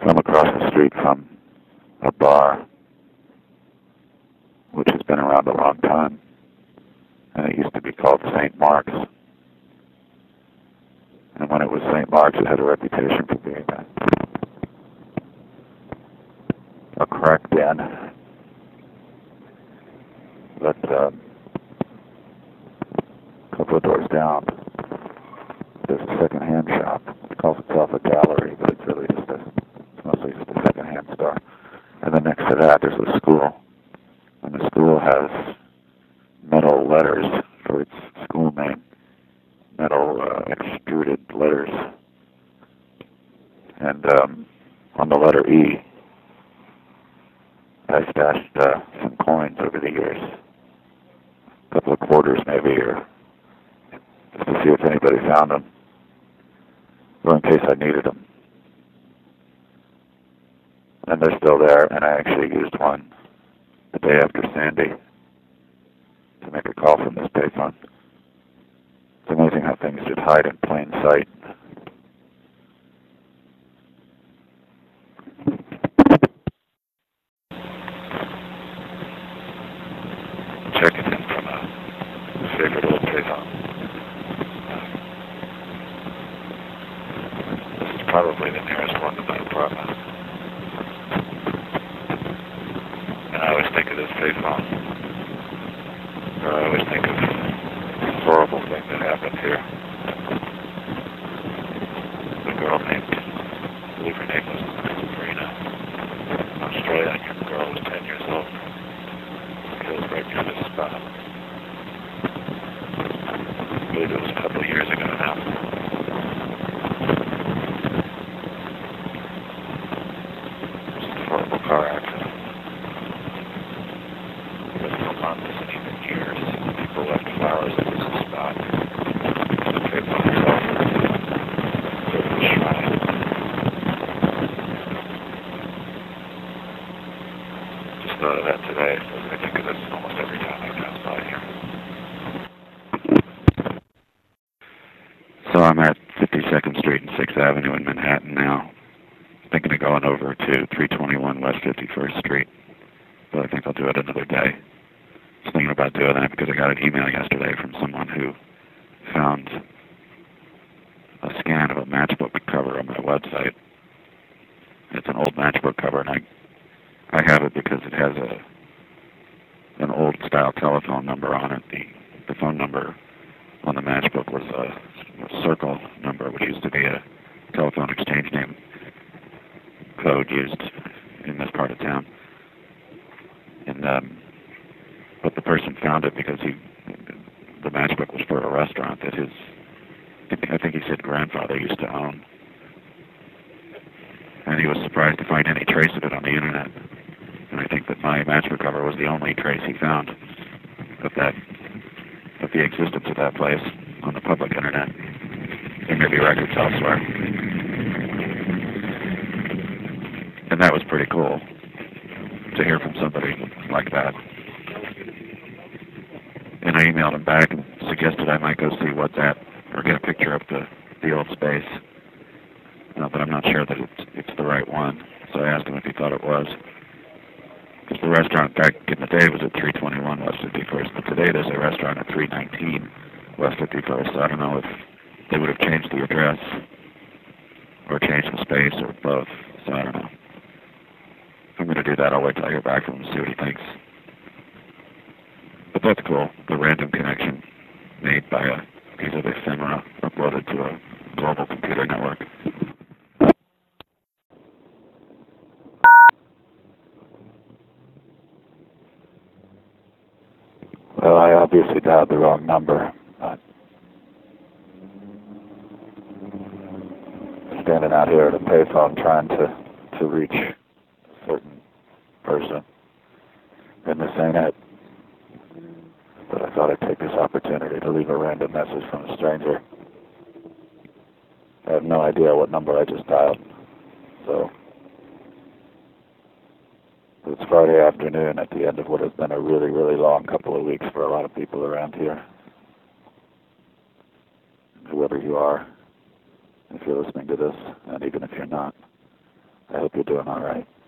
from across the street from a bar, which has been around a long time, and it used to be called St. Mark's. And when it was St. Mark's, it had a reputation for being a crack den. But a couple of doors down, there's a second-hand shop. It calls itself a gallery, but it's really just it's mostly just a second-hand store. And then next to that, there's a school. And the school has metal letters for its school name. Metal extruded letters. And on the letter E, I stashed some coins over the years. A couple of quarters maybe, or just to see if anybody found them, or in case I needed them. And they're still there, and I actually used one the day after Sandy to make a call from this payphone. It's amazing how things just hide in plain sight. Checking in from a favorite old payphone. This is probably the nearest one to my apartment. And I always think of this payphone, or I always think of this horrible thing that happened here. The girl named, I believe her name was Sabrina, an Australian young girl who was 10 years old. Killed right near this spot. I believe it was a couple of years ago now. It was a horrible car accident. But for months and even years, people left flowers at this spot. The payphone itself was sort of a shrine. Just thought of that today. I think of this almost every time I pass by here. So I'm at 52nd Street and 6th Avenue in Manhattan now. Thinking of going over to 321 West 51st Street. But I think I'll do it another day. I was thinking about doing that because I got an email yesterday from someone who found a scan of a matchbook cover on my website. It's an old matchbook cover, and I have it because it has an old style telephone number on it. The phone number on the matchbook was a circle number, which used to be a telephone exchange name code used in this part of town. And but the person found it because the matchbook was for a restaurant that I think he said grandfather used to own. And he was surprised to find any trace of it on the internet. And I think that my matchbook cover was the only trace he found of the existence of that place on the public internet. There may be records elsewhere. And that was pretty cool to hear from somebody like that. And I emailed him back and suggested I might go see what's at, or get a picture of the old space. But I'm not sure that it's the right one. So I asked him if he thought it was. Because the restaurant back in the day was at 321 West 51st, but today there's a restaurant at 319 West 51st. So I don't know if they would have changed the address or changed the space or both. So I don't know. If I'm going to do that, I'll wait till I hear back from him and see what he thinks. But that's cool. The random connection made by a piece of ephemera uploaded to a global computer network. Well, I obviously dialed the wrong number, but standing out here at a payphone trying to reach a certain person, and this ain't it. But I thought I'd take this opportunity to leave a random message from a stranger. I have no idea what number I just dialed, so it's Friday afternoon at the end of what has been a really, really long couple of weeks for a lot of people around here. Whoever you are, if you're listening to this, and even if you're not, I hope you're doing all right.